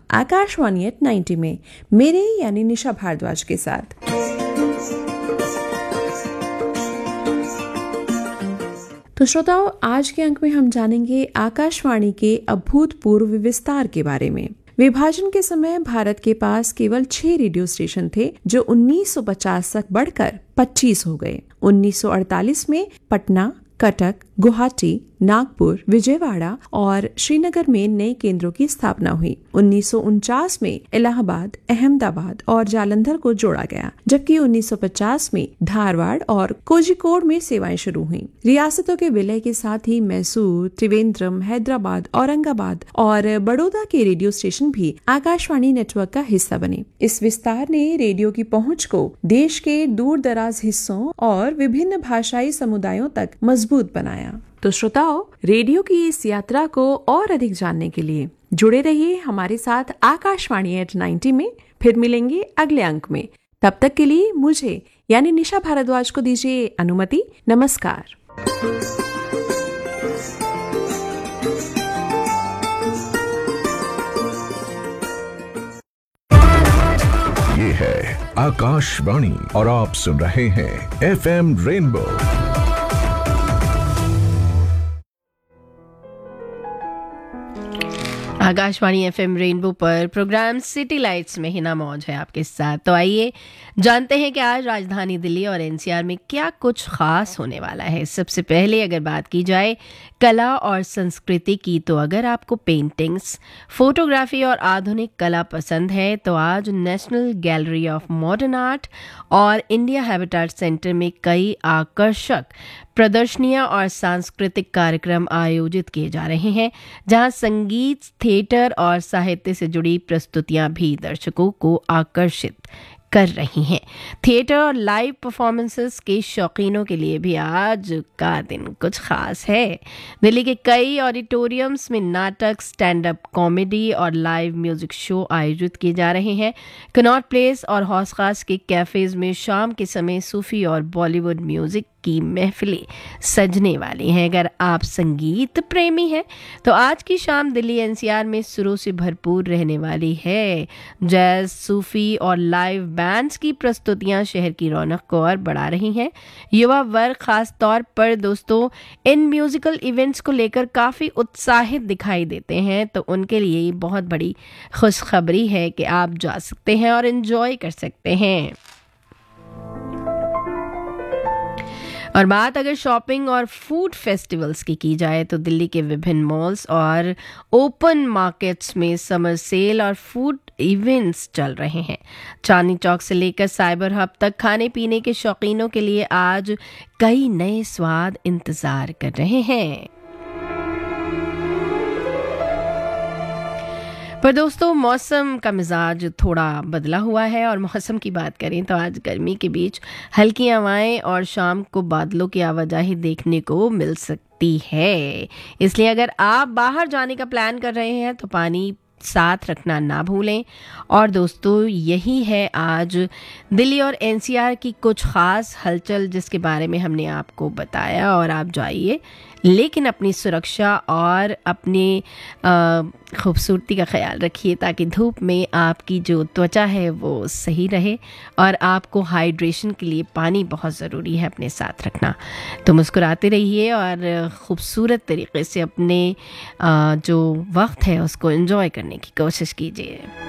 Akashvani eight 90 में मेरे यानी निशा भारद्वाज के साथ। तो श्रोताओं, आज के अंक में हम जानेंगे आकाशवाणी के अभूतपूर्व विस्तार के बारे में। विभाजन के समय भारत के पास केवल 6 रेडियो स्टेशन थे, जो 1950 तक बढ़कर 25 हो गए। 1948 में पटना, कटक, गुवाहाटी, नागपुर, विजयवाड़ा और श्रीनगर में नए केंद्रों की स्थापना हुई। 1949 में इलाहाबाद, अहमदाबाद और जालंधर को जोड़ा गया, जबकि 1950 में धारवाड़ और कोझिकोड में सेवाएं शुरू हुईं। रियासतों के विलय के साथ ही मैसूर, त्रिवेंद्रम, हैदराबाद, औरंगाबाद और बड़ौदा के रेडियो स्टेशन भी आकाशवाणी नेटवर्क का हिस्सा बने। इस विस्तार ने रेडियो की पहुंच को देश के दूर दराज हिस्सों और विभिन्न भाषाई समुदायों तक मजबूत बनाया। तो श्रोताओ, रेडियो की इस यात्रा को और अधिक जानने के लिए जुड़े रहिए हमारे साथ आकाशवाणी एट 90 में। फिर मिलेंगे अगले अंक में। तब तक के लिए मुझे यानी निशा भारद्वाज को दीजिए अनुमति। नमस्कार। ये है आकाशवाणी और आप सुन रहे हैं FM rainbow. Akashvani FM rainbow पर प्रोग्राम सिटी लाइट्स में हिना मौज है आपके साथ। तो आइए जानते हैं कि आज राजधानी दिल्ली और NCR में क्या कुछ खास होने वाला है। सबसे पहले अगर बात की जाए कला और संस्कृति की, तो अगर आपको पेंटिंग्स, फोटोग्राफी और आधुनिक कला पसंद है तो आज national gallery of modern art और इंडिया हैबिटेट सेंटर में कई आकर्षक प्रदर्शनियां और सांस्कृतिक कार्यक्रम आयोजित किए जा रहे हैं, जहां संगीत, थिएटर और साहित्य से जुड़ी प्रस्तुतियां भी दर्शकों को आकर्षित कर रही हैं। थिएटर और लाइव परफॉर्मेंसेस के शौकीनों के लिए भी आज का दिन कुछ खास है। दिल्ली के कई ऑडिटोरियम्स में नाटक, स्टैंड अप कॉमेडी और लाइव म्यूजिक शो आयोजित किए जा रहे हैं। कनॉट प्लेस और हौस खास के कैफेज में शाम के समय सूफी और बॉलीवुड म्यूजिक की महफिलें सजने वाली हैं। अगर आप संगीत प्रेमी हैं तो आज की शाम दिल्ली NCR में सुरों से भरपूर रहने वाली है। जैज, सूफी और लाइव बैंड्स की प्रस्तुतियां शहर की रौनक को और बढ़ा रही हैं। युवा वर्ग खास तौर पर दोस्तों इन म्यूजिकल इवेंट्स को लेकर काफ़ी उत्साहित दिखाई देते हैं, तो उनके लिए बहुत बड़ी खुशखबरी है कि आप जा सकते हैं और एंजॉय कर सकते हैं। और बात अगर शॉपिंग और फूड फेस्टिवल्स की जाए तो दिल्ली के विभिन्न मॉल्स और ओपन मार्केट्स में समर सेल और फूड इवेंट्स चल रहे हैं। चांदनी चौक से लेकर साइबर हब तक खाने पीने के शौकीनों के लिए आज कई नए स्वाद इंतजार कर रहे हैं। पर दोस्तों मौसम का मिजाज थोड़ा बदला हुआ है, और मौसम की बात करें तो आज गर्मी के बीच हल्की हवाएं और शाम को बादलों की आवाजाही देखने को मिल सकती है। इसलिए अगर आप बाहर जाने का प्लान कर रहे हैं तो पानी साथ रखना ना भूलें। और दोस्तों यही है आज दिल्ली और NCR की कुछ खास हलचल जिसके बारे में हमने आपको बताया। और आप जाइए लेकिन अपनी सुरक्षा और अपनी खूबसूरती का ख्याल रखिए ताकि धूप में आपकी जो त्वचा है वो सही रहे। और आपको हाइड्रेशन के लिए पानी बहुत ज़रूरी है अपने साथ रखना। तो मुस्कुराते रहिए और ख़ूबसूरत तरीके से अपने जो वक्त है उसको एंजॉय करने की कोशिश कीजिए।